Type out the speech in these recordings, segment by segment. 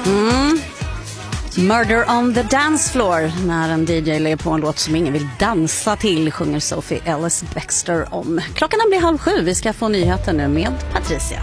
Murder on the dance floor. När en DJ lägger på en låt som ingen vill dansa till, sjunger Sophie Ellis-Bextor om. Klockan blir 6:30. Vi ska få nyheter nu med Patricia.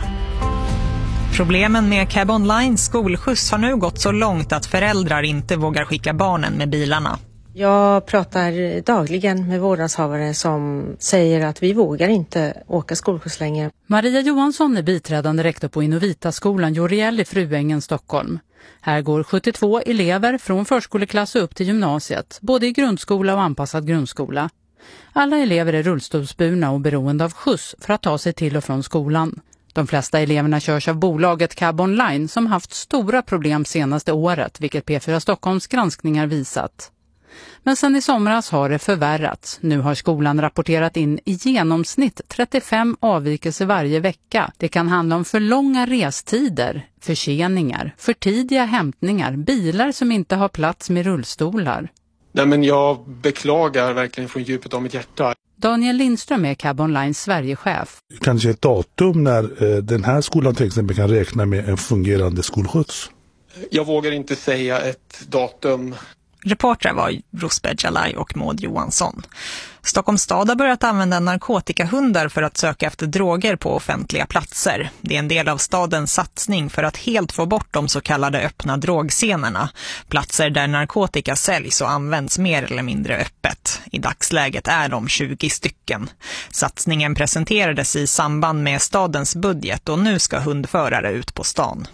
Problemen med Cab Online skolskjuts har nu gått så långt att föräldrar inte vågar skicka barnen med bilarna. Jag pratar dagligen med vårdnadshavare som säger att vi vågar inte åka skolskjuts längre. Maria Johansson är biträdande rektor på Innovita-skolan Joriel i Fruängen, Stockholm. Här går 72 elever från förskoleklass upp till gymnasiet, både i grundskola och anpassad grundskola. Alla elever är rullstolsburna och beroende av skjuts för att ta sig till och från skolan. De flesta eleverna körs av bolaget Cab Online som haft stora problem senaste året, vilket P4 Stockholms granskningar visat. Men sen i somras har det förvärrats. Nu har skolan rapporterat in i genomsnitt 35 avvikelser varje vecka. Det kan handla om för långa restider, förseningar, för tidiga hämtningar, bilar som inte har plats med rullstolar. Nej, men jag beklagar verkligen från djupet av mitt hjärta. Daniel Lindström är Cab Online Sverigechef. Kanske ett datum när den här skolan till exempel kan räkna med en fungerande skolskjuts? Jag vågar inte säga ett datum. Reportrar var Rosberg Jalai och Maud Johansson. Stockholms stad har börjat använda narkotikahundar för att söka efter droger på offentliga platser. Det är en del av stadens satsning för att helt få bort de så kallade öppna drogscenerna. Platser där narkotika säljs och används mer eller mindre öppet. I dagsläget är de 20 stycken. Satsningen presenterades i samband med stadens budget och nu ska hundförare ut på stan.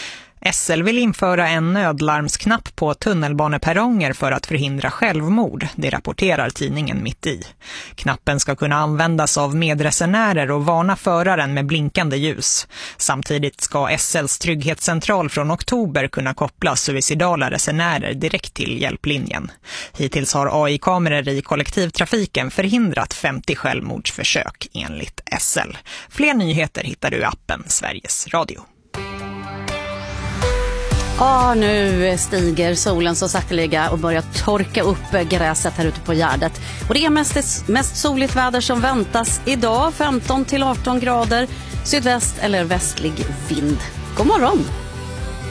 SL vill införa en nödlarmsknapp på tunnelbaneperronger för att förhindra självmord, det rapporterar tidningen Mitt i. Knappen ska kunna användas av medresenärer och varna föraren med blinkande ljus. Samtidigt ska SLs trygghetscentral från oktober kunna koppla suicidala resenärer direkt till hjälplinjen. Hittills har AI-kameror i kollektivtrafiken förhindrat 50 självmordsförsök enligt SL. Fler nyheter hittar du i appen Sveriges Radio. Nu stiger solen så sakteliga och börjar torka upp gräset här ute på Gärdet. Och det är mest soligt väder som väntas idag, 15 till 18 grader, sydväst eller västlig vind. God morgon!